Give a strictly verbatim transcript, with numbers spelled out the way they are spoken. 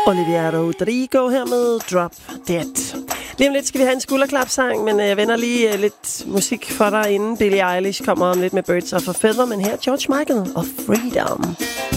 Olivia Rodrigo her med Drop Dead. Lige om lidt skal vi have en skulderklapsang, men jeg vender lige lidt musik for dig, inden Billie Eilish kommer om lidt med Birds of a Feather, men her George Michael og Freedom.